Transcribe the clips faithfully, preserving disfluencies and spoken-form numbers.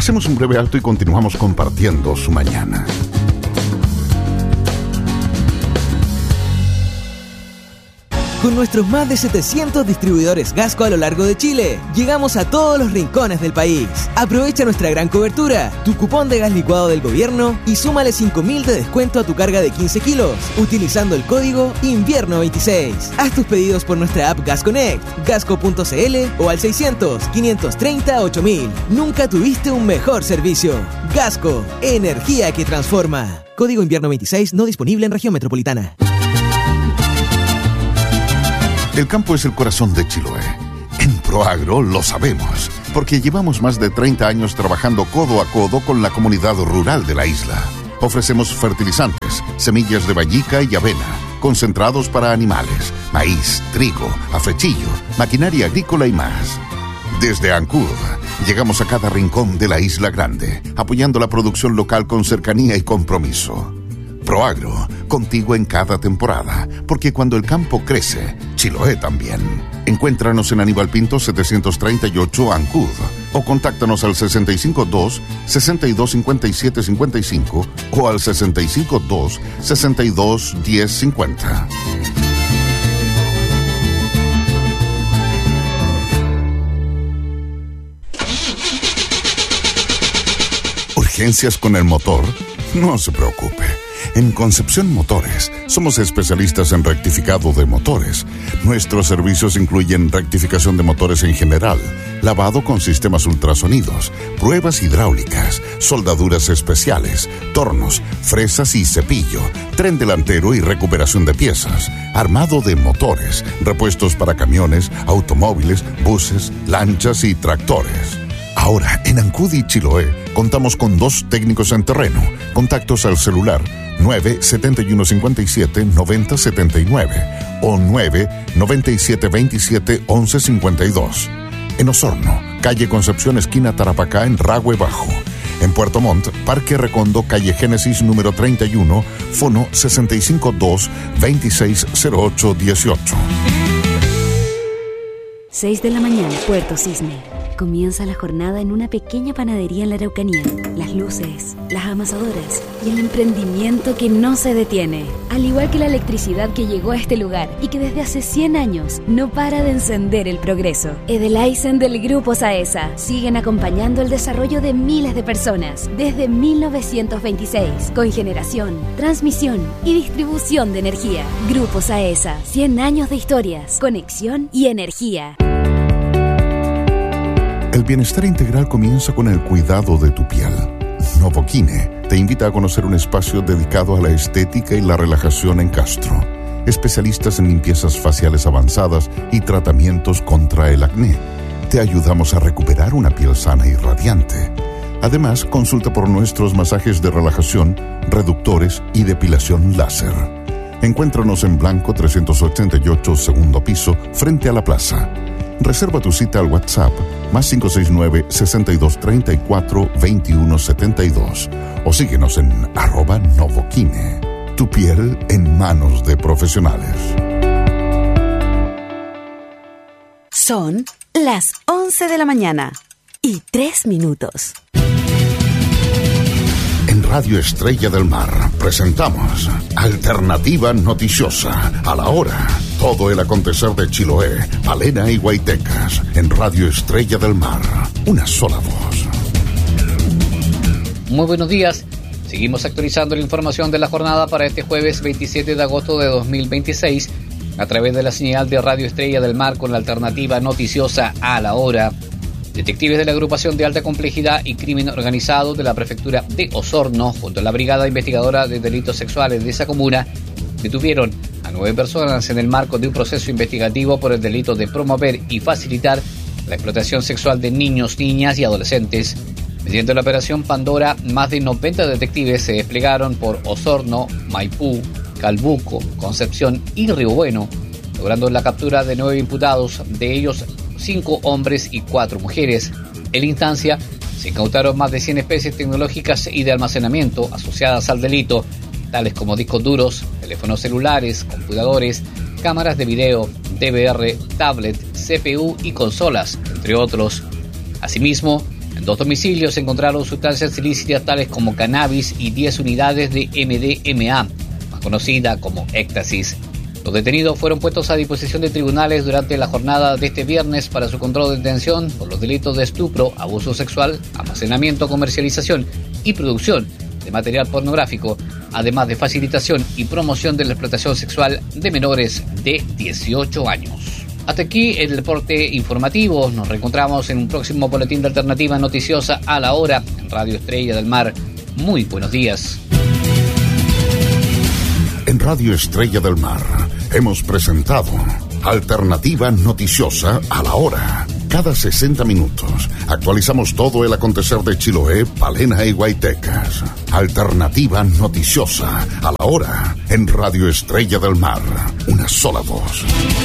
Hacemos un breve alto y continuamos compartiendo su mañana. Con nuestros más de setecientos distribuidores Gasco a lo largo de Chile, llegamos a todos los rincones del país. Aprovecha nuestra gran cobertura, tu cupón de gas licuado del gobierno y súmale cinco mil de descuento a tu carga de quince kilos, utilizando el código invierno veintiséis. Haz tus pedidos por nuestra app Gas Connect, gasco punto c l o al seiscientos, quinientos treinta, ocho mil. Nunca tuviste un mejor servicio. Gasco, energía que transforma. Código invierno veintiséis no disponible en región metropolitana. El campo es el corazón de Chiloé. En Proagro lo sabemos, porque llevamos más de treinta años trabajando codo a codo con la comunidad rural de la isla. Ofrecemos fertilizantes, semillas de vallica y avena, concentrados para animales, maíz, trigo, afrechillo, maquinaria agrícola y más. Desde Ancud, llegamos a cada rincón de la Isla Grande, apoyando la producción local con cercanía y compromiso. Proagro, contigo en cada temporada, porque cuando el campo crece, Chiloé también. Encuéntranos en Aníbal Pinto setecientos treinta y ocho Ancud o contáctanos al sesenta y cinco dos, sesenta y dos cincuenta y siete cincuenta y cinco o al sesenta y cinco dos, sesenta y dos diez cincuenta. ¿Urgencias con el motor? No se preocupe. En Concepción Motores, somos especialistas en rectificado de motores. Nuestros servicios incluyen rectificación de motores en general, lavado con sistemas ultrasonidos, pruebas hidráulicas, soldaduras especiales, tornos, fresas y cepillo, tren delantero y recuperación de piezas, armado de motores, repuestos para camiones, automóviles, buses, lanchas y tractores. Ahora, en Ancud y Chiloé, contamos con dos técnicos en terreno. Contactos al celular nueve siete uno cinco siete nueve cero siete nueve o nueve nueve siete dos siete once cincuenta y dos. En Osorno, calle Concepción, esquina Tarapacá, en Ragüe Bajo. En Puerto Montt, Parque Recondo, calle Génesis número treinta y uno, fono sesenta y cinco dos, veintiséis cero ocho dieciocho. seis de la mañana, Puerto Cisne. Comienza la jornada en una pequeña panadería en la Araucanía. Las luces, las amasadoras y el emprendimiento que no se detiene. Al igual que la electricidad que llegó a este lugar y que desde hace cien años no para de encender el progreso. Edelaizen del Grupo Saesa siguen acompañando el desarrollo de miles de personas desde mil novecientos veintiséis con generación, transmisión y distribución de energía. Grupo Saesa, cien años de historias, conexión y energía. El bienestar integral comienza con el cuidado de tu piel. Novoquine te invita a conocer un espacio dedicado a la estética y la relajación en Castro. Especialistas en limpiezas faciales avanzadas y tratamientos contra el acné. Te ayudamos a recuperar una piel sana y radiante. Además, consulta por nuestros masajes de relajación, reductores y depilación láser. Encuéntranos en Blanco trescientos ochenta y ocho, segundo piso, frente a la plaza. Reserva tu cita al WhatsApp más cinco seis nueve, sesenta y dos treinta y cuatro, veintiuno setenta y dos o síguenos en arroba Novoquine. Tu piel en manos de profesionales. Son las once de la mañana y tres minutos. En Radio Estrella del Mar presentamos Alternativa Noticiosa. A la hora, todo el acontecer de Chiloé, Palena y Guaitecas. En Radio Estrella del Mar, una sola voz. Muy buenos días. Seguimos actualizando la información de la jornada para este jueves veintisiete de agosto de dos mil veintiséis a través de la señal de Radio Estrella del Mar con la Alternativa Noticiosa a la hora. Detectives de la Agrupación de Alta Complejidad y Crimen Organizado de la Prefectura de Osorno, junto a la Brigada Investigadora de Delitos Sexuales de esa comuna, detuvieron a nueve personas en el marco de un proceso investigativo por el delito de promover y facilitar la explotación sexual de niños, niñas y adolescentes. Mediante la operación Pandora, más de noventa detectives se desplegaron por Osorno, Maipú, Calbuco, Concepción y Río Bueno, logrando la captura de nueve imputados, de ellos cinco hombres y cuatro mujeres. En la instancia se incautaron más de cien especies tecnológicas y de almacenamiento asociadas al delito, tales como discos duros, teléfonos celulares, computadores, cámaras de video, D V R, tablet, C P U y consolas, entre otros. Asimismo, En dos domicilios se encontraron sustancias ilícitas tales como cannabis y diez unidades de eme de eme a, más conocida como éxtasis. Los detenidos fueron puestos a disposición de tribunales durante la jornada de este viernes para su control de detención por los delitos de estupro, abuso sexual, almacenamiento, comercialización y producción de material pornográfico, además de facilitación y promoción de la explotación sexual de menores de dieciocho años. Hasta aquí el reporte informativo. Nos reencontramos en un próximo boletín de Alternativa Noticiosa a la hora en Radio Estrella del Mar. Muy buenos días. En Radio Estrella del Mar hemos presentado Alternativa Noticiosa a la hora. Cada sesenta minutos actualizamos todo el acontecer de Chiloé, Palena y Guaitecas. Alternativa Noticiosa a la hora en Radio Estrella del Mar. Una sola voz.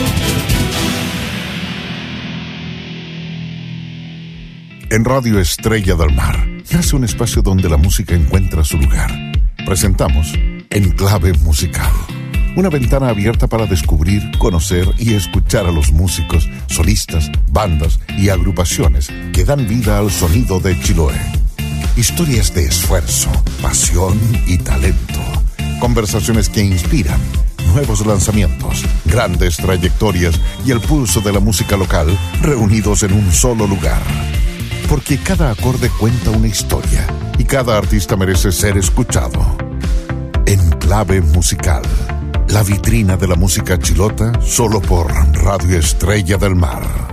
En Radio Estrella del Mar nace un espacio donde la música encuentra su lugar. Presentamos Enclave Musical. Una ventana abierta para descubrir, conocer y escuchar a los músicos, solistas, bandas y agrupaciones que dan vida al sonido de Chiloé. Historias de esfuerzo, pasión y talento. Conversaciones que inspiran, nuevos lanzamientos, grandes trayectorias y el pulso de la música local reunidos en un solo lugar. Porque cada acorde cuenta una historia y cada artista merece ser escuchado. Enclave Musical. La vitrina de la música chilota solo por Radio Estrella del Mar.